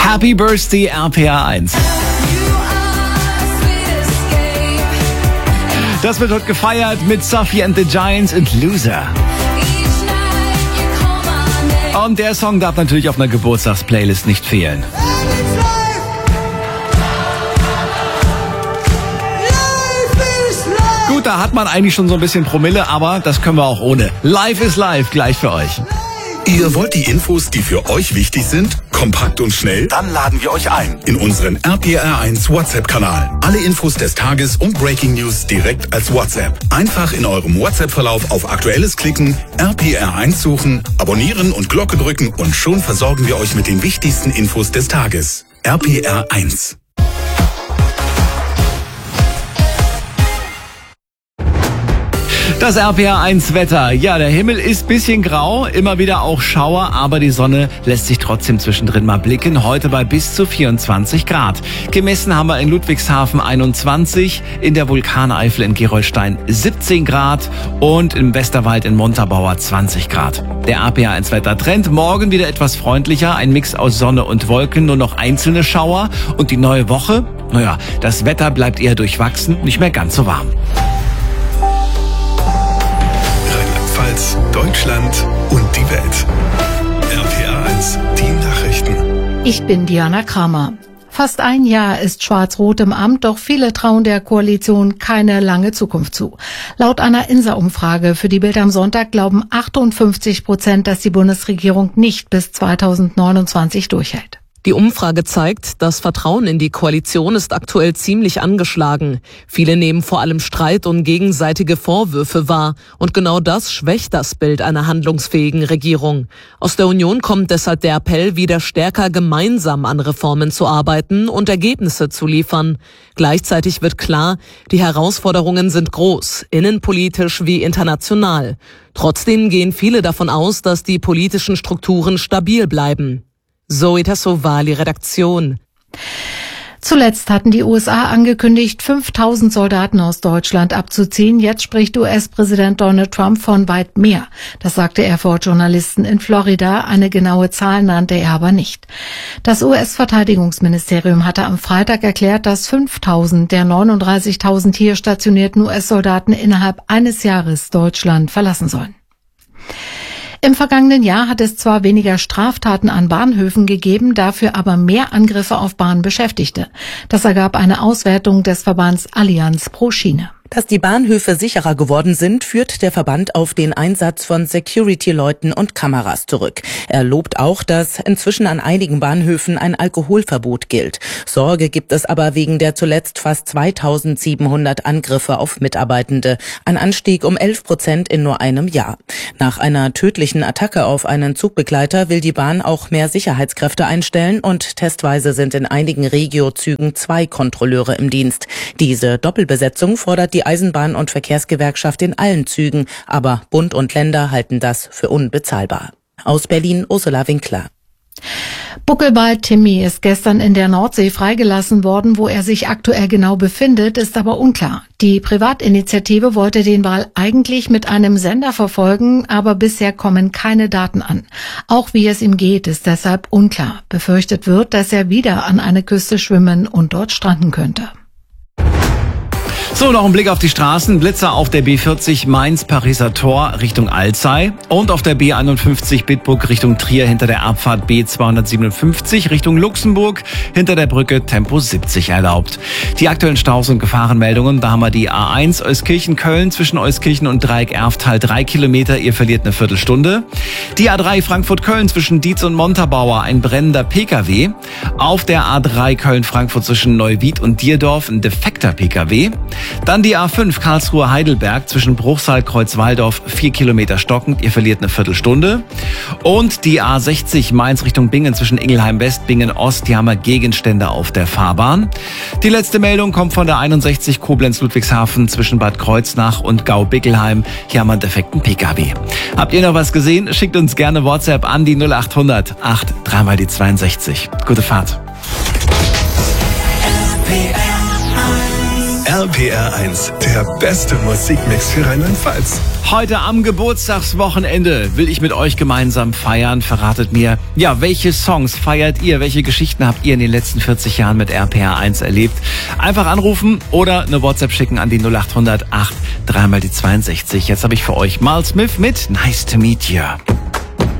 Happy Birthday RPR 1. Das wird heute gefeiert mit Sophie and the Giants und Loser. Und der Song darf natürlich auf einer Geburtstagsplaylist nicht fehlen. Gut, da hat man eigentlich schon so ein bisschen Promille, aber das können wir auch ohne. Live is live, gleich für euch. Ihr wollt die Infos, die für euch wichtig sind, kompakt und schnell? Dann laden wir euch ein in unseren RPR1 WhatsApp-Kanal. Alle Infos des Tages und Breaking News direkt als WhatsApp. Einfach in eurem WhatsApp-Verlauf auf Aktuelles klicken, RPR1 suchen, abonnieren und Glocke drücken und schon versorgen wir euch mit den wichtigsten Infos des Tages. RPR1. Das RPR1 Wetter. Ja, der Himmel ist bisschen grau, immer wieder auch Schauer, aber die Sonne lässt sich trotzdem zwischendrin mal blicken. Heute bei bis zu 24 Grad. Gemessen haben wir in Ludwigshafen 21, in der Vulkaneifel in Gerolstein 17 Grad und im Westerwald in Montabaur 20 Grad. Der RPR1 Wettertrend, morgen wieder etwas freundlicher, ein Mix aus Sonne und Wolken, nur noch einzelne Schauer. Und die neue Woche, naja, das Wetter bleibt eher durchwachsen, nicht mehr ganz so warm. Deutschland und die Welt. RPR1, die Nachrichten. Ich bin Diana Kramer. Fast ein Jahr ist Schwarz-Rot im Amt, doch viele trauen der Koalition keine lange Zukunft zu. Laut einer INSA-Umfrage für die Bild am Sonntag glauben 58%, dass die Bundesregierung nicht bis 2029 durchhält. Die Umfrage zeigt, das Vertrauen in die Koalition ist aktuell ziemlich angeschlagen. Viele nehmen vor allem Streit und gegenseitige Vorwürfe wahr. Und genau das schwächt das Bild einer handlungsfähigen Regierung. Aus der Union kommt deshalb der Appell, wieder stärker gemeinsam an Reformen zu arbeiten und Ergebnisse zu liefern. Gleichzeitig wird klar, die Herausforderungen sind groß, innenpolitisch wie international. Trotzdem gehen viele davon aus, dass die politischen Strukturen stabil bleiben. Zoe Tassovali, Redaktion. Zuletzt hatten die USA angekündigt, 5000 Soldaten aus Deutschland abzuziehen. Jetzt spricht US-Präsident Donald Trump von weit mehr. Das sagte er vor Journalisten in Florida. Eine genaue Zahl nannte er aber nicht. Das US-Verteidigungsministerium hatte am Freitag erklärt, dass 5000 der 39.000 hier stationierten US-Soldaten innerhalb eines Jahres Deutschland verlassen sollen. Im vergangenen Jahr hat es zwar weniger Straftaten an Bahnhöfen gegeben, dafür aber mehr Angriffe auf Bahnbeschäftigte. Das ergab eine Auswertung des Verbands Allianz pro Schiene. Dass die Bahnhöfe sicherer geworden sind, führt der Verband auf den Einsatz von Security-Leuten und Kameras zurück. Er lobt auch, dass inzwischen an einigen Bahnhöfen ein Alkoholverbot gilt. Sorge gibt es aber wegen der zuletzt fast 2700 Angriffe auf Mitarbeitende. Ein Anstieg um 11% in nur einem Jahr. Nach einer tödlichen Attacke auf einen Zugbegleiter will die Bahn auch mehr Sicherheitskräfte einstellen und testweise sind in einigen Regio-Zügen 2 Kontrolleure im Dienst. Diese Doppelbesetzung fordert die Eisenbahn- und Verkehrsgewerkschaft in allen Zügen, aber Bund und Länder halten das für unbezahlbar. Aus Berlin Ursula Winkler. Buckelball Timmy ist gestern in der Nordsee freigelassen worden. Wo er sich aktuell genau befindet, ist aber unklar. Die Privatinitiative wollte den Wal eigentlich mit einem Sender verfolgen, aber bisher kommen keine Daten an. Auch wie es ihm geht, ist deshalb unklar. Befürchtet wird, dass er wieder an eine Küste schwimmen und dort stranden könnte. So, noch ein Blick auf die Straßen. Blitzer auf der B40 Mainz-Pariser Tor Richtung Alzey und auf der B51 Bitburg Richtung Trier hinter der Abfahrt B257 Richtung Luxemburg hinter der Brücke Tempo 70 erlaubt. Die aktuellen Staus und Gefahrenmeldungen, da haben wir die A1 Euskirchen-Köln zwischen Euskirchen und Dreieck-Erftal 3 Kilometer, ihr verliert eine Viertelstunde. Die A3 Frankfurt-Köln zwischen Dietz und Montabaur ein brennender Pkw. Auf der A3 Köln-Frankfurt zwischen Neuwied und Dierdorf ein defekter Pkw. Dann die A5 Karlsruhe-Heidelberg zwischen Bruchsal-Kreuzwaldorf 4 Kilometer stockend, ihr verliert eine Viertelstunde. Und die A60 Mainz Richtung Bingen zwischen Ingelheim-West, Bingen-Ost, die haben wir Gegenstände auf der Fahrbahn. Die letzte Meldung kommt von der 61 Koblenz-Ludwigshafen zwischen Bad Kreuznach und Gau-Bickelheim. Hier haben wir einen defekten Pkw. Habt ihr noch was gesehen? Schickt uns gerne WhatsApp an die 0800 8 3 mal die 62. Gute Fahrt. RPR1, der beste Musikmix für Rheinland-Pfalz. Heute am Geburtstagswochenende will ich mit euch gemeinsam feiern. Verratet mir, ja, welche Songs feiert ihr? Welche Geschichten habt ihr in den letzten 40 Jahren mit RPR1 erlebt? Einfach anrufen oder eine WhatsApp schicken an die 0800 8 3 mal die 62. Jetzt habe ich für euch Miles Smith mit Nice to Meet You.